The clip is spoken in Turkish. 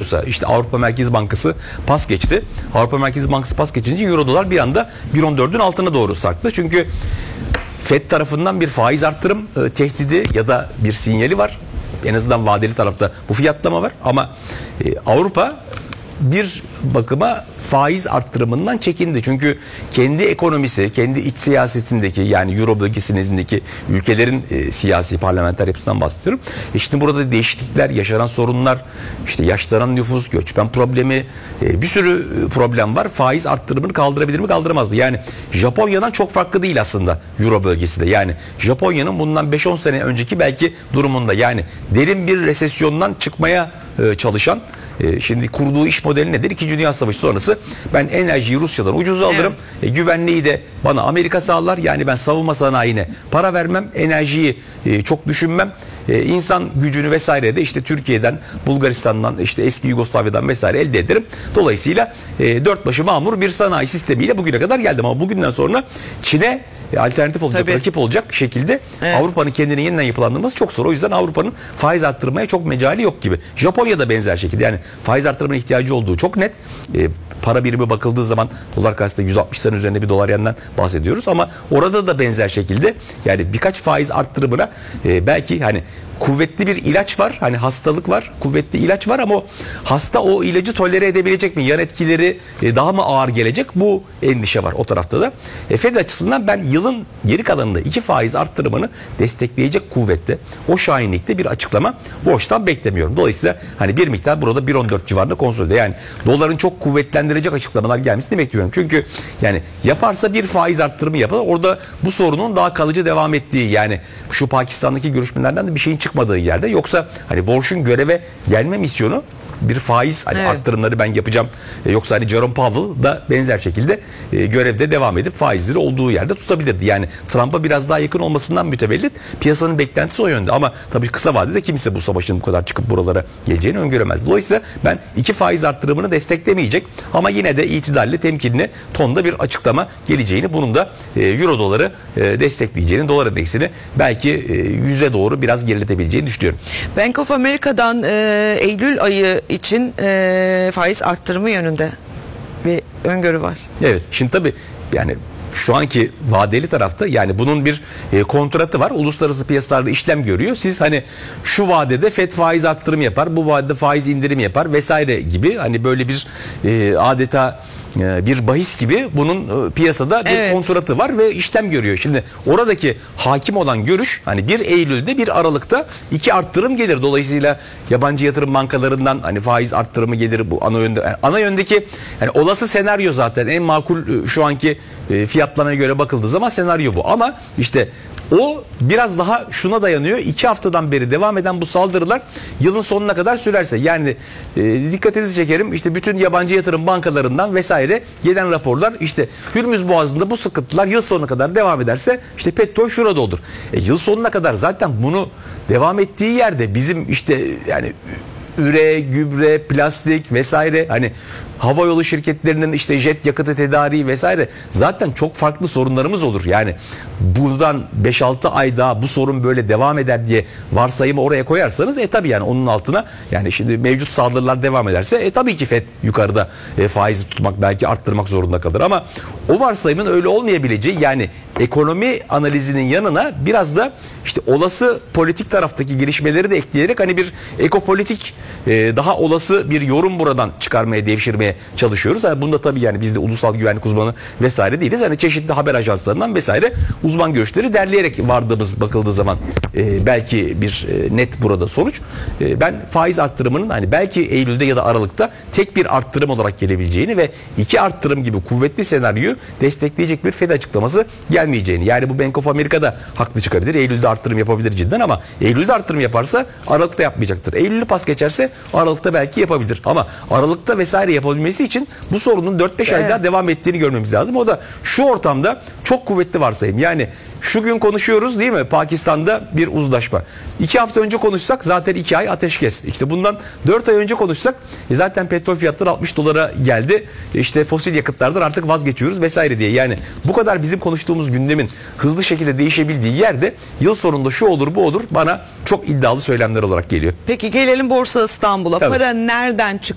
geçiyorsa, işte Avrupa Merkez Bankası pas geçti. Avrupa Merkez Bankası pas geçince euro dolar bir anda 1.14'ün altına doğru sarktı. Çünkü FED tarafından bir faiz arttırım tehdidi ya da bir sinyali var. En azından vadeli tarafta bu fiyatlama var. Ama Avrupa bir bakıma faiz arttırımından çekindi. Çünkü kendi ekonomisi, kendi iç siyasetindeki, yani Euro bölgesindeki ülkelerin siyasi parlamenter yapısından bahsediyorum. Şimdi burada değişiklikler, yaşanan sorunlar, işte yaşlanan nüfus, göçmen problemi, bir sürü problem var. Faiz arttırımını kaldırabilir mi, kaldıramaz mı? Yani Japonya'dan çok farklı değil aslında Euro bölgesinde. Yani Japonya'nın bundan 5-10 sene önceki belki durumunda, yani derin bir resesyondan çıkmaya çalışan, şimdi kurduğu iş modeli nedir? İkinci Dünya Savaşı sonrası ben enerjiyi Rusya'dan ucuz alırım. Güvenliği de bana Amerika sağlar. Yani ben savunma sanayine para vermem. Enerjiyi çok düşünmem. İnsan gücünü vesaire de işte Türkiye'den, Bulgaristan'dan, işte eski Yugoslavya'dan vesaire elde ederim. Dolayısıyla dört başı mamur bir sanayi sistemiyle bugüne kadar geldim. Ama bugünden sonra Çin'e alternatif olacak, rakip olacak şekilde Avrupa'nın kendini yeniden yapılandırması çok zor. O yüzden Avrupa'nın faiz arttırmaya çok mecali yok gibi. Japonya'da benzer şekilde, yani faiz arttırmaya ihtiyacı olduğu çok net. Para birimi bakıldığı zaman dolar karşısında 160'ların üzerinde bir dolar yandan bahsediyoruz, ama orada da benzer şekilde yani birkaç faiz arttırımına belki hani kuvvetli bir ilaç var. Hani hastalık var, kuvvetli ilaç var, ama hasta o ilacı tolere edebilecek mi? Yan etkileri daha mı ağır gelecek? Bu endişe var o tarafta da. FED açısından ben yılın geri kalanında 2 faiz arttırımını destekleyecek kuvvette, o şahinlikte bir açıklama borçtan beklemiyorum. Dolayısıyla hani bir miktar burada 1.14 civarında konsolide. Yani doların çok kuvvetlendirecek açıklamalar gelmesini bekliyorum. Çünkü yani yaparsa bir faiz arttırımı yapar. Orada bu sorunun daha kalıcı devam ettiği, yani şu Pakistan'daki görüşmelerden de bir şeyin çıkmadığı yerde, yoksa hani Walsh'un göreve gelme misyonu bir faiz hani arttırımları ben yapacağım. Yoksa hani Jerome Powell da benzer şekilde görevde devam edip faizleri olduğu yerde tutabilirdi. Yani Trump'a biraz daha yakın olmasından mütevellit piyasanın beklentisi o yönde. Ama tabii kısa vadede kimse bu savaşın bu kadar çıkıp buralara geleceğini öngöremez. Dolayısıyla ben 2 faiz arttırımını desteklemeyecek, ama yine de itidalli, temkinli tonda bir açıklama geleceğini, bunun da Euro doları destekleyeceğini, dolar endeksini belki 100'e doğru biraz geriletebileceğini düşünüyorum. Bank of America'dan Eylül ayı için faiz arttırımı yönünde bir öngörü var. Evet. Şimdi tabii yani şu anki vadeli tarafta, yani bunun bir kontratı var. Uluslararası piyasalarda işlem görüyor. Siz hani şu vadede FED faiz arttırım yapar, bu vadede faiz indirim yapar vesaire gibi, hani böyle bir adeta bir bahis gibi bunun piyasada bir kontratı var ve işlem görüyor. Şimdi oradaki hakim olan görüş, hani 1 Eylül'de 1 Aralık'ta 2 arttırım gelir. Dolayısıyla yabancı yatırım bankalarından hani faiz arttırımı gelir bu ana yönde. Yani ana yöndeki yani olası senaryo zaten en makul şu anki fiyatlamaya göre bakıldığı zaman senaryo bu. Ama işte o biraz daha şuna dayanıyor. 2 haftadan beri devam eden bu saldırılar yılın sonuna kadar sürerse, yani dikkatinizi çekerim, işte bütün yabancı yatırım bankalarından vesaire gelen raporlar, işte Hürmüz Boğazı'nda bu sıkıntılar yıl sonuna kadar devam ederse işte petrol şurada olur. Yıl sonuna kadar zaten bunu devam ettiği yerde bizim işte yani üre, gübre, plastik vesaire, hani havayolu şirketlerinin işte jet yakıtı tedariği vesaire, zaten çok farklı sorunlarımız olur. Yani buradan 5-6 ay daha bu sorun böyle devam eder diye varsayımı oraya koyarsanız tabii yani onun altına, yani şimdi mevcut saldırılar devam ederse tabii ki FED yukarıda faizi tutmak, belki arttırmak zorunda kalır, ama o varsayımın öyle olmayabileceği, yani ekonomi analizinin yanına biraz da işte olası politik taraftaki gelişmeleri de ekleyerek hani bir ekopolitik daha olası bir yorum buradan çıkarmaya, devşirmeye çalışıyoruz. Yani bunda tabii yani biz de ulusal güvenlik uzmanı vesaire değiliz. Yani çeşitli haber ajanslarından vesaire uzman görüşleri derleyerek vardığımız, bakıldığı zaman belki bir net burada sonuç. Ben faiz arttırımının hani belki Eylül'de ya da Aralık'ta tek bir arttırım olarak gelebileceğini ve 2 arttırım gibi kuvvetli senaryoyu destekleyecek bir FED açıklaması gelmeyeceğini. Yani bu Bank of America'da haklı çıkabilir. Eylül'de arttırım yapabilir cidden, ama Eylül'de arttırım yaparsa Aralık'ta yapmayacaktır. Eylül'ü pas geçerse Aralık'ta belki yapabilir. Ama Aralık'ta vesaire yapabilmesi için bu sorunun 4-5 ay daha devam ettiğini görmemiz lazım. O da şu ortamda çok kuvvetli varsayım. Yani şu gün konuşuyoruz değil mi? Pakistan'da bir uzlaşma. 2 hafta önce konuşsak zaten 2 ay ateşkes. İşte bundan 4 ay önce konuşsak zaten petrol fiyatları 60 dolara geldi. İşte fosil yakıtlardan artık vazgeçiyoruz vesaire diye. Yani bu kadar bizim konuştuğumuz gündemin hızlı şekilde değişebildiği yerde yıl sonunda şu olur bu olur bana çok iddialı söylemler olarak geliyor. Peki gelelim Borsa İstanbul'a. Tabii. Para nereden çıktı?